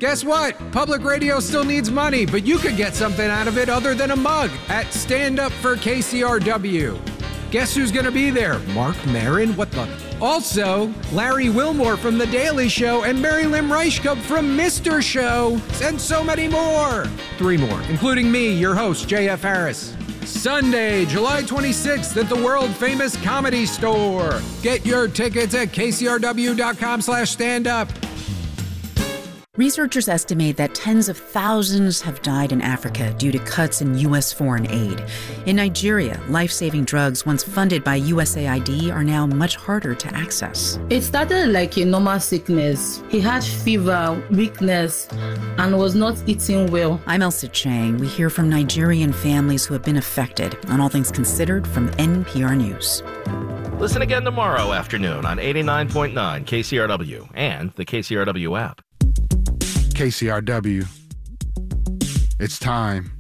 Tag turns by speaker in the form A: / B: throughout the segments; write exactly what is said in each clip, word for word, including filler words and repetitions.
A: Guess what? Public radio still needs money, but you could get something out of it other than a mug at Stand Up for K C R W. Guess who's going to be there? Mark Maron? What the? Also, Larry Wilmore from The Daily Show and Mary Lynn Reichkup from Mister Show, and so many more. Three more, including me, your host, J F Harris. Sunday, July twenty-sixth at the world-famous Comedy Store. Get your tickets at k c r w dot com slash stand up.
B: Researchers estimate that tens of thousands have died in Africa due to cuts in U S foreign aid. In Nigeria, life-saving drugs once funded by U S A I D are now much harder to access.
C: It started like a normal sickness. He had fever, weakness, and was not eating well.
B: I'm Elsa Chang. We hear from Nigerian families who have been affected on All Things Considered from N P R News.
D: Listen again tomorrow afternoon on eighty-nine point nine K C R W and the K C R W app.
E: K C R W. It's time.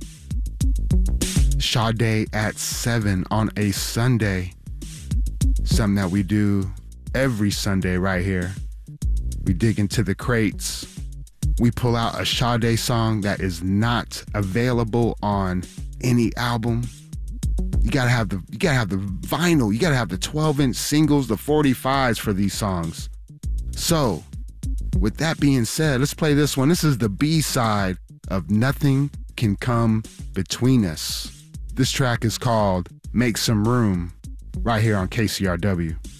E: Sade at seven on a Sunday. Something that we do every Sunday right here. We dig into the crates. We pull out a Sade song that is not available on any album. You gotta have the you gotta have the vinyl. You gotta have the twelve-inch singles, the forty-fives for these songs. So, with that being said, let's play this one. This is the B-side of Nothing Can Come Between Us. This track is called Make Some Room, right here on K C R W.